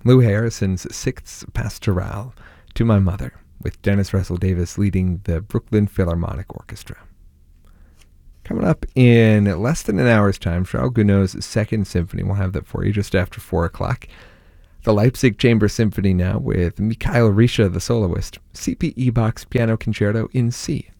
Lou Harrison's Sixth Pastoral, To My Mother, with Dennis Russell Davis leading the Brooklyn Philharmonic Orchestra. Coming up in less than an hour's time, Charles Gounod's Second Symphony. We'll have that for you just after 4 o'clock. The Leipzig Chamber Symphony now with Mikhail Risha, the soloist, CPE Bach's Piano Concerto in C.